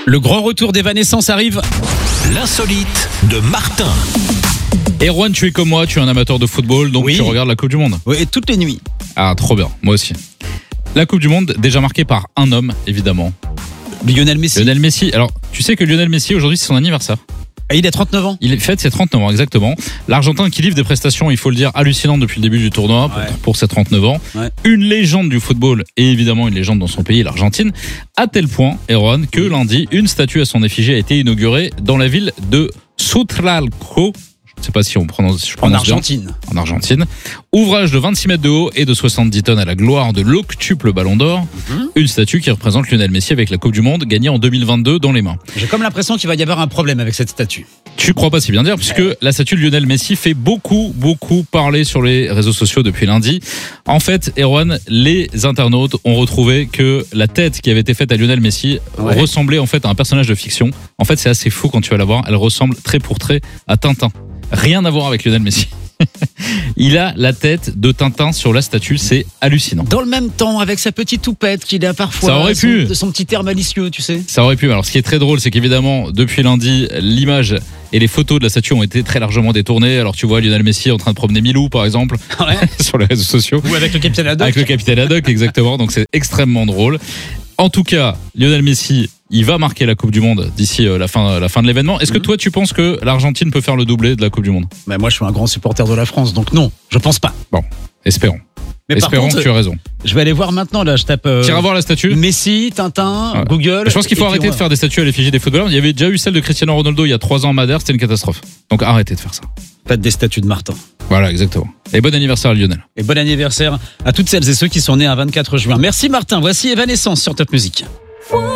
Le grand retour d'Evanescence arrive. L'insolite de Martin. Erwan, tu es comme moi, tu es un amateur de football, donc Oui. tu regardes la Coupe du Monde. Oui, toutes les nuits. Ah, trop bien, moi aussi. La Coupe du Monde, déjà marquée par un homme, évidemment. Lionel Messi. Lionel Messi. Alors, tu sais que Lionel Messi, aujourd'hui, c'est son anniversaire. Et il a 39 ans. Il fête ses 39 ans, exactement. L'Argentin qui livre des prestations, il faut le dire, hallucinantes depuis le début du tournoi, pour ses 39 ans. Ouais. Une légende du football, et évidemment une légende dans son pays, l'Argentine, à tel point, Erwan, que lundi, une statue à son effigie a été inaugurée dans la ville de Sutralco. Je ne sais pas si on prononce, je En prononce bien. Argentine. En Argentine. Ouvrage de 26 mètres de haut et de 70 tonnes à la gloire de l'octuple Ballon d'Or. Une statue qui représente Lionel Messi avec la Coupe du Monde gagnée en 2022 dans les mains. J'ai comme l'impression qu'il va y avoir un problème avec cette statue. Tu crois pas si bien dire, puisque la statue de Lionel Messi fait beaucoup parler sur les réseaux sociaux depuis lundi. En fait, Erwan, les internautes ont retrouvé que la tête qui avait été faite à Lionel Messi ressemblait en fait à un personnage de fiction. En fait, c'est assez fou quand tu vas la voir. Elle ressemble trait pour trait à Tintin. Rien à voir avec Lionel Messi. Il a la tête de Tintin sur la statue, c'est hallucinant. Dans le même temps, avec sa petite toupette qu'il a parfois. Ça aurait pu. Son petit air malicieux, tu sais. Ça aurait pu. Alors, ce qui est très drôle, c'est qu'évidemment, depuis lundi, l'image et les photos de la statue ont été très largement détournées. Alors, tu vois Lionel Messi en train de promener Milou, par exemple, sur les réseaux sociaux. Ou avec le capitaine Haddock. Avec le capitaine Haddock, exactement. Donc, c'est extrêmement drôle. En tout cas, Lionel Messi, il va marquer la Coupe du Monde d'ici la fin de l'événement. Est-ce que toi, tu penses que l'Argentine peut faire le doublé de la Coupe du Monde ? Mais moi, je suis un grand supporter de la France, donc non, je pense pas. Bon, espérons. Mais par Espérons contre, que tu as raison. je vais aller voir maintenant, là, je tape. Tu iras voir la statue ? Messi, Tintin, Ouais. Google. Je pense qu'il faut et puis arrêter de faire des statues à l'effigie des footballeurs. Il y avait déjà eu celle de Cristiano Ronaldo il y a 3 ans à Madère, c'était une catastrophe. Donc arrêtez de faire ça. Faites des statues de Martin. Voilà, exactement. Et bon anniversaire à Lionel. Et bon anniversaire à toutes celles et ceux qui sont nés un 24 juin. Merci Martin, voici Evanescence sur Top Music.